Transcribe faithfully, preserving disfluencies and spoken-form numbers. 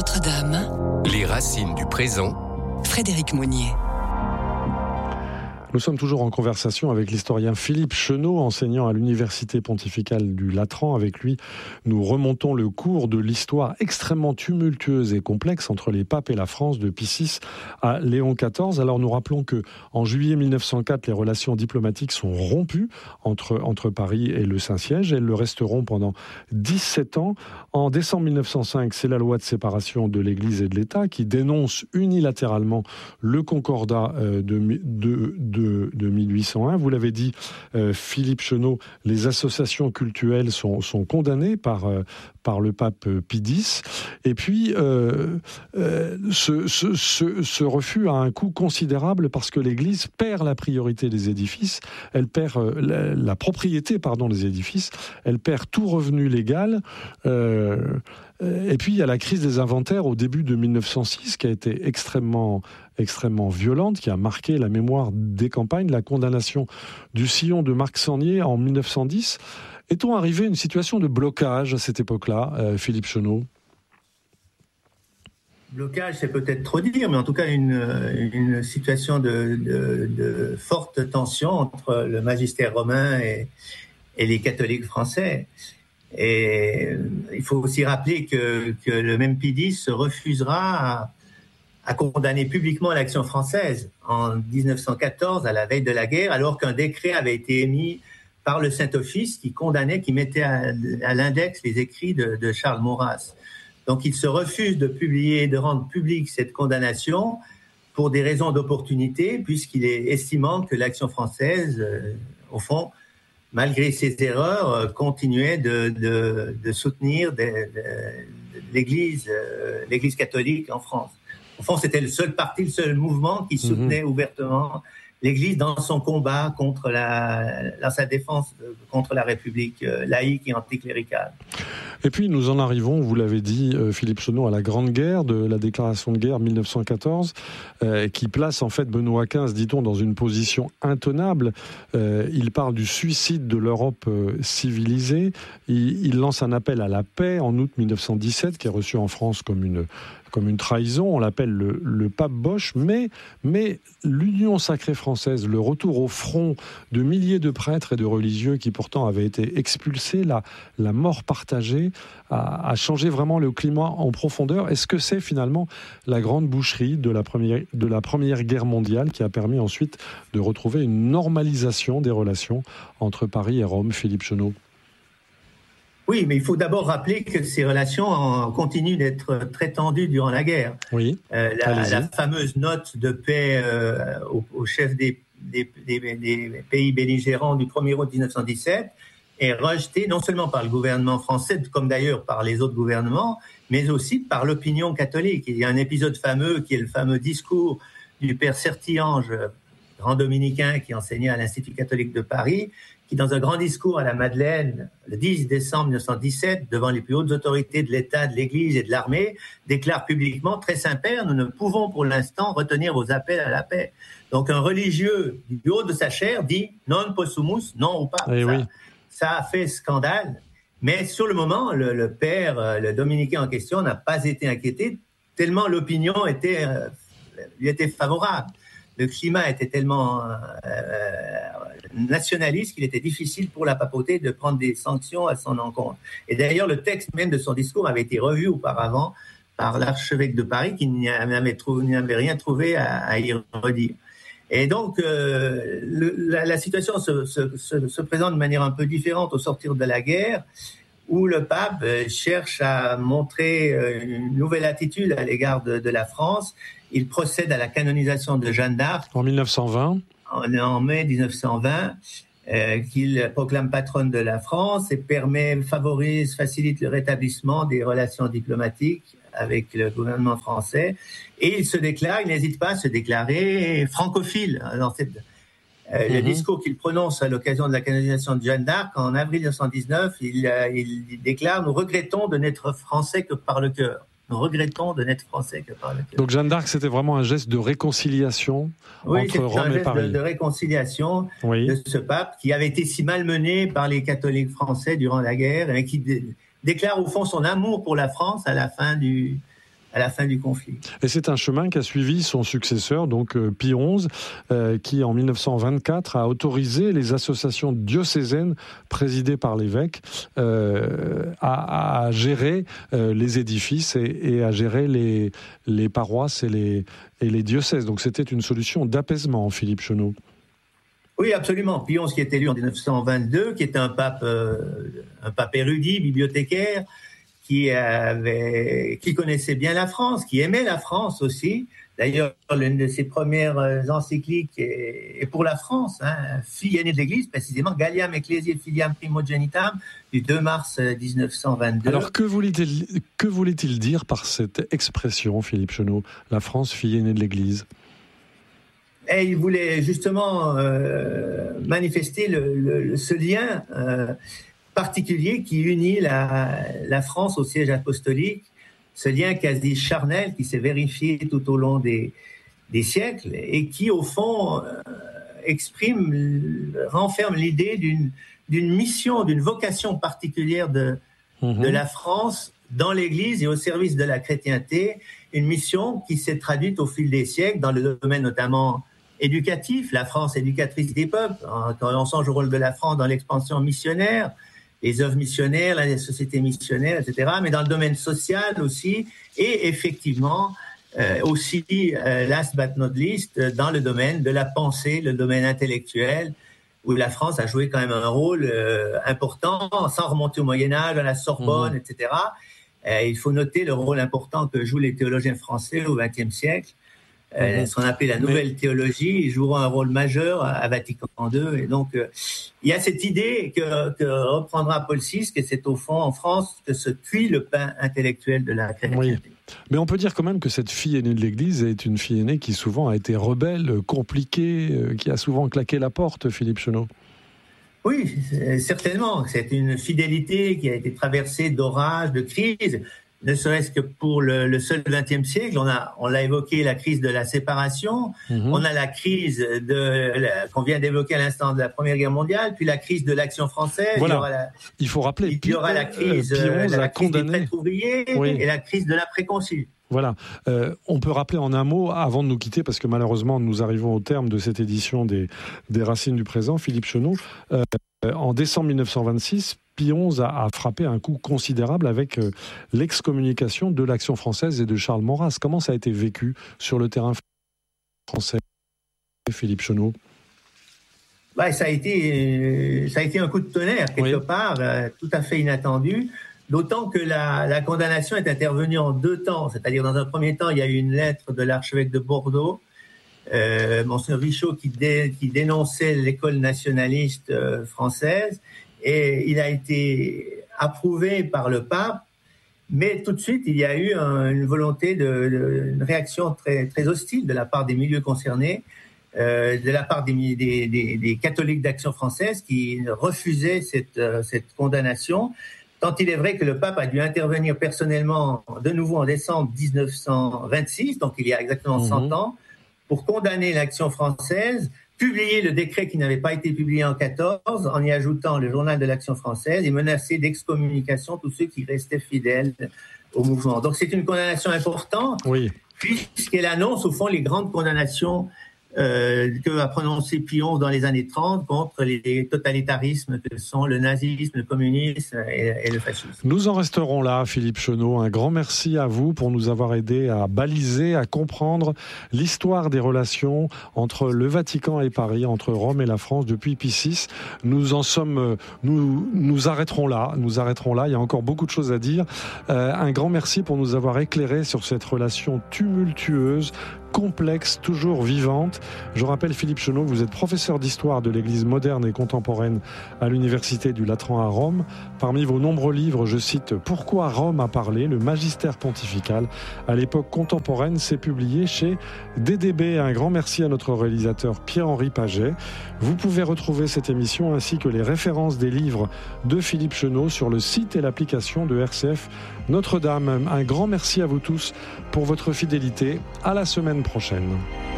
Notre-Dame. Les racines du présent. Frédéric Monnier. Nous sommes toujours en conversation avec l'historien Philippe Chenot, enseignant à l'Université pontificale du Latran. Avec lui, nous remontons le cours de l'histoire extrêmement tumultueuse et complexe entre les papes et la France de Pie six à Léon quatorze. Alors nous rappelons que en juillet mille neuf cent quatre, les relations diplomatiques sont rompues entre, entre Paris et le Saint-Siège. Elles le resteront pendant dix-sept ans. En décembre mille neuf cent cinq, c'est la loi de séparation de l'Église et de l'État qui dénonce unilatéralement le concordat de, de, de De, de mille huit cent un. Vous l'avez dit, euh, Philippe Chenot, les associations cultuelles sont, sont condamnées par, euh, par le pape Pie X. Et puis, euh, euh, ce, ce, ce, ce refus a un coût considérable parce que l'Église perd la priorité des édifices, elle perd euh, la, la propriété pardon, des édifices, elle perd tout revenu légal. Euh, Et puis, il y a la crise des inventaires au début de mille neuf cent six qui a été extrêmement, extrêmement violente, qui a marqué la mémoire des campagnes, la condamnation du sillon de Marc Sangnier en mille neuf cent dix. Est-on arrivé à une situation de blocage à cette époque-là, euh, Philippe Chenot ? Blocage, c'est peut-être trop dire, mais en tout cas une, une situation de, de, de forte tension entre le magistère romain et, et les catholiques français. Et il faut aussi rappeler que, que le même Pie X se refusera à, à condamner publiquement l'action française en dix-neuf cent quatorze, à la veille de la guerre, alors qu'un décret avait été émis par le Saint-Office qui condamnait, qui mettait à, à l'index les écrits de, de Charles Maurras. Donc il se refuse de publier, de rendre publique cette condamnation pour des raisons d'opportunité, puisqu'il est estimant que l'action française, euh, au fond, malgré ses erreurs, continuait de, de, de soutenir de, de, de l'Église, euh, l'Église catholique en France. Au fond, c'était le seul parti, le seul mouvement qui soutenait mmh. ouvertement l'Église dans son combat contre la, dans sa défense de, contre la République euh, laïque et anticléricale. Et puis nous en arrivons, vous l'avez dit, euh, Philippe Chenot, à la Grande Guerre, de la déclaration de guerre mille neuf cent quatorze, euh, qui place en fait Benoît quinze, dit-on, dans une position intenable. Euh, il parle du suicide de l'Europe euh, civilisée. Il, il lance un appel à la paix en août mille neuf cent dix-sept, qui est reçu en France comme une comme une trahison, on l'appelle le, le pape Bosch, mais, mais l'Union sacrée française, le retour au front de milliers de prêtres et de religieux qui pourtant avaient été expulsés, la, la mort partagée, a, a changé vraiment le climat en profondeur. Est-ce que c'est finalement la grande boucherie de la première, de la Première Guerre mondiale qui a permis ensuite de retrouver une normalisation des relations entre Paris et Rome, Philippe Chenot ? Oui, mais il faut d'abord rappeler que ces relations continuent d'être très tendues durant la guerre. Oui, euh, la, la fameuse note de paix euh, au, au chef des, des, des, des pays belligérants du premier août dix-neuf cent dix-sept est rejetée non seulement par le gouvernement français, comme d'ailleurs par les autres gouvernements, mais aussi par l'opinion catholique. Il y a un épisode fameux qui est le fameux discours du père Sertillange, grand dominicain qui enseignait à l'Institut catholique de Paris, qui, dans un grand discours à la Madeleine, le dix décembre mille neuf cent dix-sept, devant les plus hautes autorités de l'État, de l'Église et de l'armée, déclare publiquement « Très Saint-Père, nous ne pouvons pour l'instant retenir vos appels à la paix ». Donc un religieux du haut de sa chair dit « Non possumus, non ou pas ». Eh ça, oui. ça a fait scandale. Mais sur le moment, le, le père, le dominicain en question, n'a pas été inquiété, tellement l'opinion était, euh, lui était favorable. Le climat était tellement euh, nationaliste qu'il était difficile pour la papauté de prendre des sanctions à son encontre. Et d'ailleurs, le texte même de son discours avait été revu auparavant par l'archevêque de Paris qui n'avait, trou- n'avait rien trouvé à, à y redire. Et donc, euh, le, la, la situation se, se, se, se présente de manière un peu différente au sortir de la guerre, où le pape cherche à montrer une nouvelle attitude à l'égard de, de la France. Il procède à la canonisation de Jeanne d'Arc. En mille neuf cent vingt. En, en mai dix-neuf cent vingt, euh, qu'il proclame patronne de la France et permet, favorise, facilite le rétablissement des relations diplomatiques avec le gouvernement français. Et il se déclare, il n'hésite pas à se déclarer francophile. Dans cette, euh, mm-hmm. Le discours qu'il prononce à l'occasion de la canonisation de Jeanne d'Arc, en avril dix-neuf cent dix-neuf, il, euh, il déclare « Nous regrettons de n'être français que par le cœur ». Nous regrettons de n'être français que par le cœur. Donc Jeanne d'Arc, c'était vraiment un geste de réconciliation oui, entre Rome un et geste Paris. De, de réconciliation oui. de ce pape qui avait été si malmené par les catholiques français durant la guerre et qui dé- déclare au fond son amour pour la France à la fin du, à la fin du conflit. Et c'est un chemin qu'a suivi son successeur, donc euh, Pie onze, euh, qui en mille neuf cent vingt-quatre a autorisé les associations diocésaines présidées par l'évêque euh, à, à gérer euh, les édifices et, et à gérer les, les paroisses et les, et les diocèses. Donc c'était une solution d'apaisement, Philippe Chenot. Oui, absolument. Pie onze qui est élu en mille neuf cent vingt-deux, qui est un pape, euh, un pape érudit, bibliothécaire, qui avait, qui connaissait bien la France, qui aimait la France aussi. D'ailleurs, l'une de ses premières encycliques est pour la France, hein, fille aînée de l'Église, précisément, Galliam Ecclesiae Filiam Primogenitam, du deux mars dix-neuf cent vingt-deux. Alors, que voulait-il, que voulait-il dire par cette expression, Philippe Chenot, la France, fille aînée de l'Église ? Et il voulait justement euh, manifester le, le, ce lien euh, particulier qui unit la, la France au siège apostolique, ce lien quasi charnel qui s'est vérifié tout au long des, des siècles et qui, au fond, euh, exprime, renferme l'idée d'une, d'une mission, d'une vocation particulière de, mmh. de la France dans l'Église et au service de la chrétienté, une mission qui s'est traduite au fil des siècles dans le domaine notamment éducatif, la France éducatrice des peuples, quand on songe au rôle de la France dans l'expansion missionnaire, les œuvres missionnaires, les sociétés missionnaires, et cetera, mais dans le domaine social aussi, et effectivement euh, aussi, euh, last but not least, dans le domaine de la pensée, le domaine intellectuel, où la France a joué quand même un rôle euh, important, sans remonter au Moyen-Âge, à la Sorbonne, mmh. et cetera. Euh, il faut noter le rôle important que jouent les théologiens français au vingtième siècle. Euh, ce qu'on appelle la nouvelle Mais... théologie, ils joueront un rôle majeur à Vatican deux. Et donc, euh, il y a cette idée que, que reprendra Paul six, que c'est au fond en France que se cuit le pain intellectuel de la chrétienté. Oui. Mais on peut dire quand même que cette fille aînée de l'Église est une fille aînée qui souvent a été rebelle, compliquée, euh, qui a souvent claqué la porte, Philippe Chenot. Oui, certainement. C'est une fidélité qui a été traversée d'orages, de crises. Ne serait-ce que pour le, le seul vingtième siècle, on a, on l'a évoqué, la crise de la séparation, mmh. on a la crise de, la, qu'on vient d'évoquer à l'instant de la Première Guerre mondiale, puis la crise de l'Action française. Voilà. Il y aura la, il faut rappeler. Il y aura la crise, euh, la, la crise des traîtres ouvriers oui. et la crise de l'après-concile. Voilà. Euh, on peut rappeler en un mot, avant de nous quitter, parce que malheureusement nous arrivons au terme de cette édition des, des Racines du présent, Philippe Chenot, euh, en décembre mille neuf cent vingt-six, Pie onze a, a frappé un coup considérable avec euh, l'excommunication de l'Action française et de Charles Maurras. Comment ça a été vécu sur le terrain français, Philippe Chenot ? Bah, ça a été, ça a été un coup de tonnerre, quelque oui. part, euh, tout à fait inattendu. D'autant que la, la condamnation est intervenue en deux temps. C'est-à-dire, dans un premier temps, il y a eu une lettre de l'archevêque de Bordeaux, euh, Monseigneur Richaud, qui, dé, qui dénonçait l'école nationaliste euh, française. Et il a été approuvé par le pape, mais tout de suite, il y a eu un, une volonté, de, de, une réaction très, très hostile de la part des milieux concernés, euh, de la part des, des, des, des catholiques d'Action française qui refusaient cette, euh, cette condamnation. Tant il est vrai que le pape a dû intervenir personnellement de nouveau en décembre dix-neuf cent vingt-six, donc il y a exactement mmh. cent ans, pour condamner l'Action française, publier le décret qui n'avait pas été publié en quatorze, en y ajoutant le journal de l'Action française et menacer d'excommunication tous ceux qui restaient fidèles au mouvement. Donc c'est une condamnation importante, oui. puisqu'elle annonce au fond les grandes condamnations Euh, que a prononcé Pie onze dans les années trente contre les totalitarismes que sont le nazisme, le communisme et, et le fascisme. Nous en resterons là, Philippe Chenot. Un grand merci à vous pour nous avoir aidé à baliser, à comprendre l'histoire des relations entre le Vatican et Paris, entre Rome et la France depuis Pie six. Nous en sommes, nous nous arrêterons là, nous arrêterons là. Il y a encore beaucoup de choses à dire. Euh, un grand merci pour nous avoir éclairé sur cette relation tumultueuse, complexe, toujours vivante. Je rappelle, Philippe Chenot, vous êtes professeur d'histoire de l'Église moderne et contemporaine à l'Université du Latran à Rome. Parmi vos nombreux livres, je cite « Pourquoi Rome a parlé ?» Le magistère pontifical à l'époque contemporaine, c'est publié chez D D B. Un grand merci à notre réalisateur Pierre-Henri Paget. Vous pouvez retrouver cette émission ainsi que les références des livres de Philippe Chenot sur le site et l'application de R C F Notre-Dame. Un grand merci à vous tous pour votre fidélité. À la semaine prochaine.